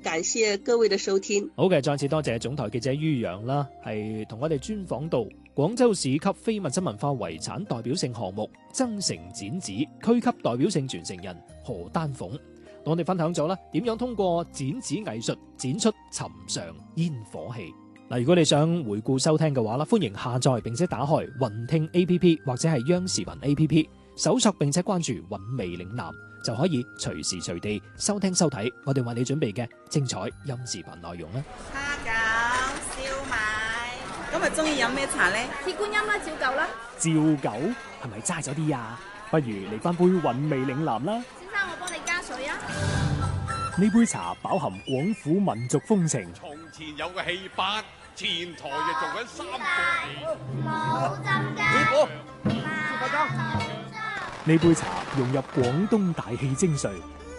感謝各位的收聽。 好嘅，再次多謝總台記者于洋啦，係同我哋專訪到廣州市級非物質文化遺產代表性項目增城剪紙區級代表性傳承人何丹鳳，同我哋分享咗啦點樣通過剪紙藝術剪出尋常煙火氣。嗱，如果你想回顧收聽嘅話啦，歡迎下載並且打開雲聽 A.P.P 或者係央視頻 A.P.P， 搜索並且關注韻味嶺南，就可以隨時隨地收聽收睇我哋為你準備嘅精彩音視頻內容啦。 蝦餃、燒賣，今日中意飲咩茶呢？ 鐵觀音啦，照舊啦。 照舊係咪齋咗啲啊？不如嚟翻杯韻味嶺南啦。 先生，我幫你加水啊。 呢杯茶飽含廣府民族風情。 從前有個戲班，前台就做緊三個冇浸㗎。 呢杯茶融入廣東大氣精髓。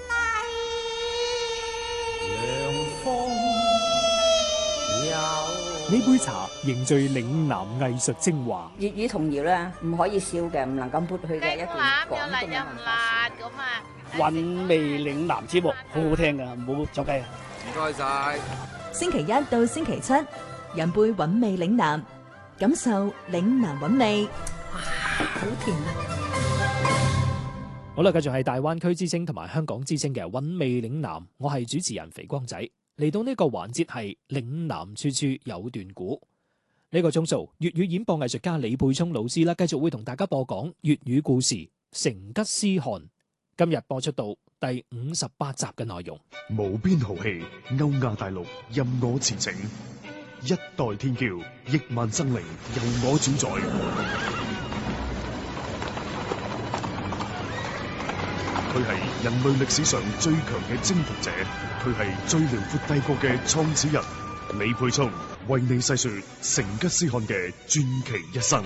呢杯茶凝聚嶺南藝術精華。 粵語童謠咧，唔可以笑嘅，唔能夠抹去嘅一段廣東嘅文化。 韻味嶺南節目好好聽噶，唔好走雞啊！ 唔該晒。 星期一到星期七，飲杯韻味嶺南，感受嶺南韻味。哇，好甜啊！ 好啦，繼續係大灣區之聲同埋香港之聲嘅韻味嶺南，我係主持人肥光仔。嚟到呢個環節係嶺南處處有段古。呢個鐘數粵語演播藝術家李沛聰老師啦，繼續會同大家播講粵語故事《成吉思汗》。今日播出到第58集嘅內容。 無邊豪氣，歐亞大陸任我馳騁，一代天驕，億萬生靈由我主宰。佢係人類歷史上最強嘅征服者，佢係最遼闊帝國嘅創始人。李沛聰為你細說成吉思汗嘅傳奇一生。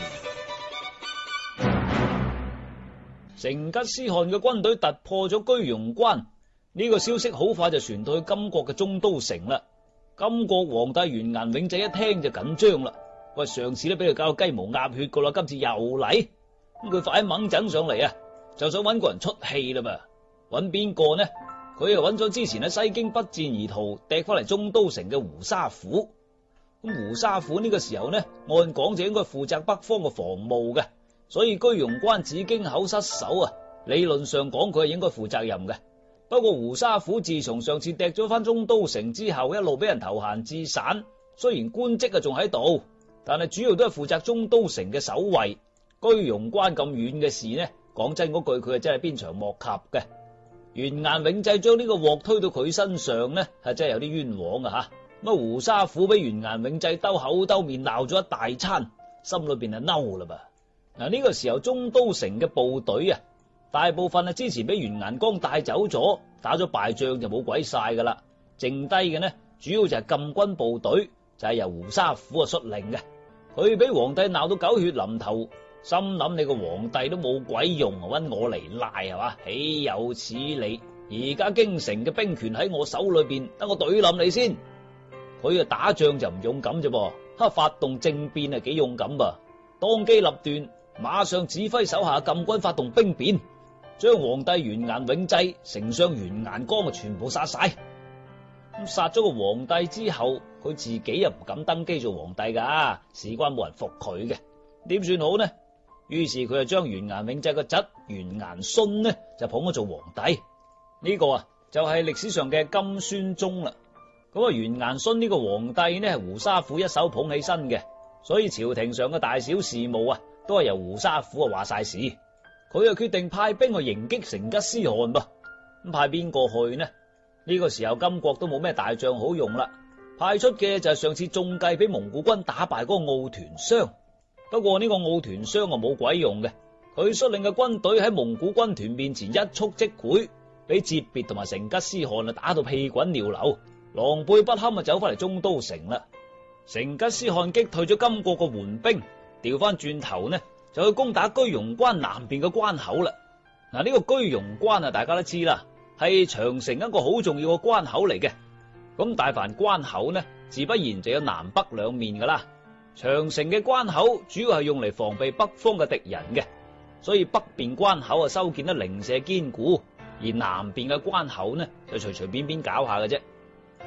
成吉思汗嘅軍隊突破咗居庸關，呢個消息好快就傳到去金國嘅中都城啦。金國皇帝完顏永濟一聽就緊張啦，喂，上次都俾佢搞到雞毛鴨血噶啦，今次又嚟，咁佢快猛整上嚟啊，就想揾個人出氣啦嘛。揾邊個呢？佢又揾咗之前喺西京不戰而逃掟翻嚟中都城嘅胡沙虎。咁胡沙虎呢個時候呢，按講就應該負責北方嘅防務嘅，所以居庸關紫荊口失守啊，理論上講佢係應該負責任嘅。不過胡沙虎自從上次掟咗翻中都城之後，一路俾人投閒置散，雖然官職啊仲喺度，但係主要都係負責中都城嘅守衛。居庸關咁遠嘅事呢，講真嗰句佢係真係鞭長莫及嘅。完顏永濟將呢個鑊推到佢身上呢，係真係有啲冤枉啊吓。咁胡沙虎俾完顏永濟兜口兜面鬧咗一大餐，心裏邊係嬲啦噃。嗱，呢個時候中都城嘅部隊啊，大部分啊之前俾完顏光帶走咗，打咗敗仗就冇鬼晒噶啦，剩低嘅呢主要就係禁軍部隊，就係由胡沙虎啊率領嘅。佢俾皇帝鬧到狗血淋頭，心諗你個皇帝都冇鬼用，搵我嚟賴係嘛？豈有此理！而家京城嘅兵權喺我手裏邊，等我懟冧你先。佢啊打仗就唔勇敢啫噃，發動政變啊幾勇敢噃，當機立斷，馬上指揮手下禁軍發動兵變，將皇帝完顏永濟、丞相完顏光啊全部殺晒。咁殺咗個皇帝之後，佢自己又唔敢登基做皇帝噶，事關冇人服佢嘅，點算好呢？於是佢就將完顏永濟個侄完顏勳呢就捧咗做皇帝。呢個啊就係歷史上嘅金宣宗啦。咁啊完顏勳呢個皇帝呢係胡沙虎一手捧起身嘅，所以朝廷上嘅大小事務啊都係由胡沙虎啊話晒事。佢又決定派兵去迎擊成吉思汗噃。咁派邊個去呢？呢個時候金國都冇咩大將好用啦，派出嘅就係上次中計俾蒙古軍打敗嗰個奧團商。不過呢個奧團商啊冇鬼用嘅，佢率領嘅軍隊喺蒙古軍團面前一觸即潰，俾哲別同埋成吉思汗啊打到屁滾尿流，狼狽不堪啊走翻嚟中都城啦。成吉思汗擊退咗金國個援兵，調翻轉頭呢就去攻打居庸關南邊嘅關口啦。嗱，呢個居庸關啊大家都知啦，係長城一個好重要嘅關口嚟嘅。咁大凡關口呢，自不然就有南北兩面噶啦。長城嘅關口主要係用嚟防備北方嘅敵人嘅，所以北邊關口啊修建得零舍堅固，而南邊嘅關口呢就隨隨便便搞下嘅啫。